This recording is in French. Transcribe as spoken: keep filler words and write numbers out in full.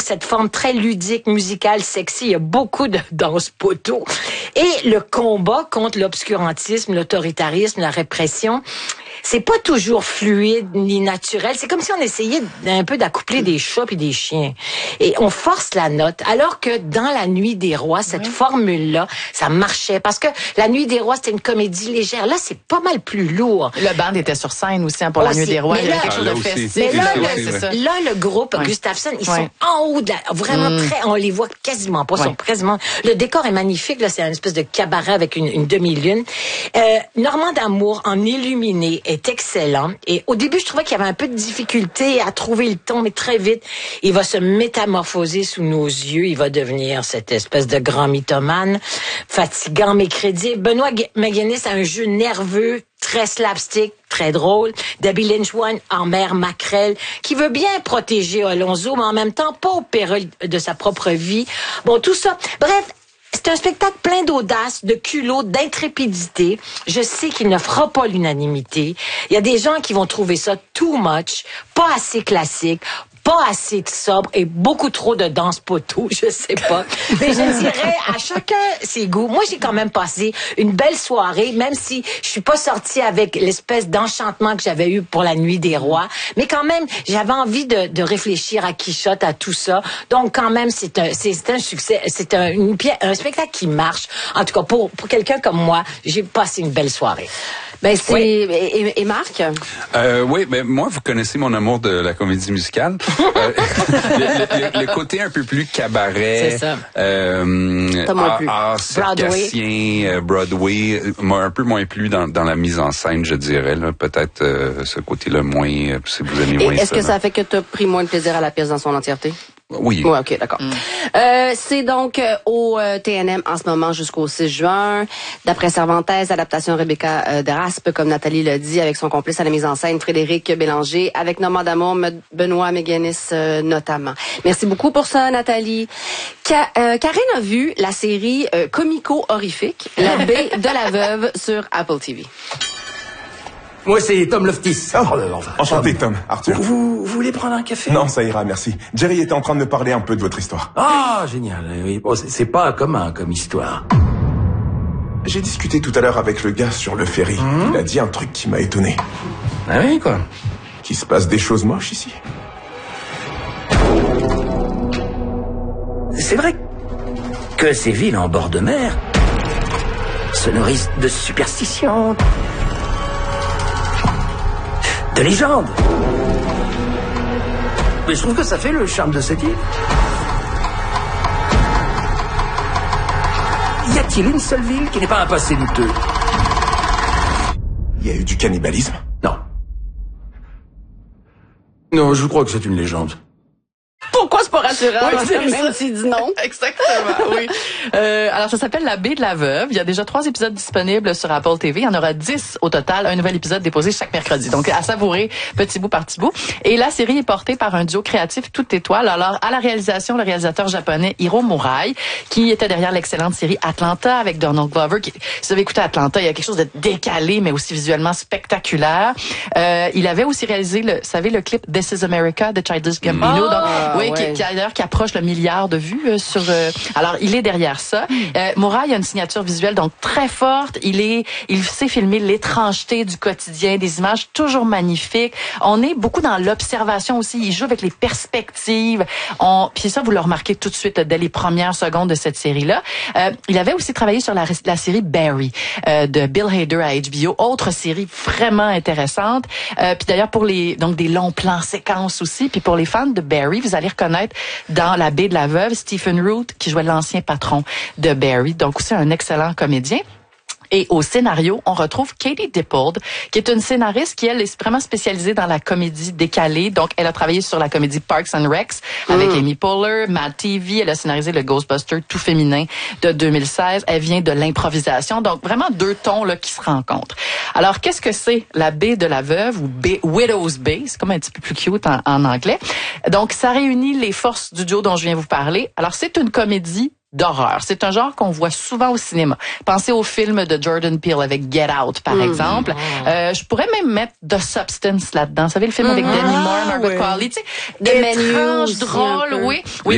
cette forme très ludique, musicale, sexy. Il y a beaucoup de danse poteau. Et le combat contre l'obscurantisme, l'autoritarisme, la répression, c'est pas toujours fluide ni naturel. C'est comme si on essayait un peu d'accoupler des chats puis des chiens. Et on force la note. Alors que dans La Nuit des Rois, cette oui. formule-là, ça marchait. Parce que La Nuit des Rois, c'était une comédie légère. Là, c'est pas mal plus lourd. Le band était sur scène aussi hein, pour aussi. La Nuit des Rois. Mais il y là, avait quelque chose de festif. Mais là, le, là, le groupe ouais. Gustafsson, ils ouais. sont en haut de la... Vraiment mm. très... On les voit quasiment pas. Ils ouais. sont quasiment... Le décor est magnifique. Là, c'est une espèce de cabaret avec une, une demi-lune. Euh, Normand d'Amour, en illuminé, est excellent. Et au début, je trouvais qu'il y avait un peu de difficulté à trouver le ton, mais très vite, il va se métamorphoser sous nos yeux. Il va devenir cette espèce de grand mythomane, fatigant mais crédible. Benoît McGuinness a un jeu nerveux, très slapstick, très drôle. Debbie Lynch One en mère Mackerel, qui veut bien protéger Alonso, mais en même temps pas au péril de sa propre vie. Bon, tout ça. Bref, c'est un spectacle plein d'audace, de culot, d'intrépidité. Je sais qu'il ne fera pas l'unanimité. Il y a des gens qui vont trouver ça too much, pas assez classique, pas assez de sobre et beaucoup trop de danse poteau, je sais pas. Mais je dirais à chacun ses goûts. Moi, j'ai quand même passé une belle soirée, même si je suis pas sortie avec l'espèce d'enchantement que j'avais eu pour La Nuit des Rois. Mais quand même, j'avais envie de, de réfléchir à Quichotte, à tout ça. Donc, quand même, c'est un, c'est, c'est un succès. C'est un, une pièce, un spectacle qui marche. En tout cas, pour, pour quelqu'un comme moi, j'ai passé une belle soirée. Ben c'est oui. et, et Marc. Euh, oui, ben moi vous connaissez mon amour de la comédie musicale. euh, le, le, le côté un peu plus cabaret, c'est ça. Euh, art circassien, Broadway, m'a un peu moins plu dans, dans la mise en scène, je dirais. Là. Peut-être euh, ce côté-là moins, euh, si vous aimez moins et est-ce ça. Est-ce que là. ça fait que tu as pris moins de plaisir à la pièce dans son entièreté? Oui. Ouais, ok, d'accord. Mm. Euh, c'est donc euh, au euh, T N M en ce moment jusqu'au six juin. D'après Cervantes, adaptation Rebecca euh, de Raspe, comme Nathalie l'a dit, avec son complice à la mise en scène, Frédéric Bélanger, avec Normand d'Amour, Benoît McGuinness euh, notamment. Merci beaucoup pour ça, Nathalie. Ka- euh, Karine a vu la série euh, comico-horrifique, La baie de la veuve sur Apple T V. Moi, c'est Tom Loftis. Oh, enfin, enchanté, Tom. Arthur. Vous, vous, vous voulez prendre un café? Non, ça ira, merci. Jerry était en train de me parler un peu de votre histoire. Ah, génial. Oui, bon, c'est, c'est pas commun comme histoire. J'ai discuté tout à l'heure avec le gars sur le ferry. Mmh. Il a dit un truc qui m'a étonné. Ah oui, quoi? Qu'il se passe des choses moches ici. C'est vrai que ces villes en bord de mer se nourrissent de superstitions, de légendes. Mais je trouve que ça fait le charme de cette île. Y a-t-il une seule ville qui n'ait pas un passé douteux? Il y a eu du cannibalisme? Non. Non, je crois que c'est une légende. Pourquoi c'est pas rassurant? Oui, c'est même s'il dit non. Exactement, oui. Euh, alors, ça s'appelle La baie de la veuve. Il y a déjà trois épisodes disponibles sur Apple T V. Il y en aura dix au total. Un nouvel épisode déposé chaque mercredi. Donc, à savourer petit bout par petit bout. Et la série est portée par un duo créatif toute étoile. Alors, à la réalisation, le réalisateur japonais Hiro Murai, qui était derrière l'excellente série Atlanta avec Donald Glover. Qui, si vous avez écouté Atlanta, il y a quelque chose de décalé, mais aussi visuellement spectaculaire. Euh, il avait aussi réalisé, le, vous savez, le clip This is America de Childish Gambino. Oh, Donc, oui, ouais. qui, qui d'ailleurs qui approche le milliard de vues euh, sur. Euh, alors, il est derrière ça. Euh, Murai a une signature visuelle donc très forte. Il est, il sait filmer l'étrangeté du quotidien, des images toujours magnifiques. On est beaucoup dans l'observation aussi. Il joue avec les perspectives. On, puis ça, vous le remarquez tout de suite dès les premières secondes de cette série-là. Euh, il avait aussi travaillé sur la, la série Barry euh, de Bill Hader à H B O, autre série vraiment intéressante. Euh, puis d'ailleurs pour les donc des longs plans séquences aussi. Puis pour les fans de Barry, vous allez reconnaître dans La baie de la veuve Stephen Root qui jouait l'ancien patron de Barry, donc aussi un excellent comédien. Et au scénario, on retrouve Katie Dippold, qui est une scénariste qui, elle, est vraiment spécialisée dans la comédie décalée. Donc, elle a travaillé sur la comédie Parks and Recs avec mm. Amy Poehler, Mad T V. Elle a scénarisé le Ghostbuster tout féminin de deux mille seize. Elle vient de l'improvisation. Donc, vraiment deux tons là qui se rencontrent. Alors, qu'est-ce que c'est La baie de la veuve ou Bay, Widow's Bay? C'est comme un petit peu plus cute en, en anglais. Donc, ça réunit les forces du duo dont je viens vous parler. Alors, c'est une comédie d'horreur. C'est un genre qu'on voit souvent au cinéma. Pensez au film de Jordan Peele avec Get Out, par mmh. exemple. Euh, je pourrais même mettre The Substance là-dedans. Vous savez, le film mmh. avec Demi Moore, Margaret Qualley, tu sais, étrange, drôle, oui. Oui.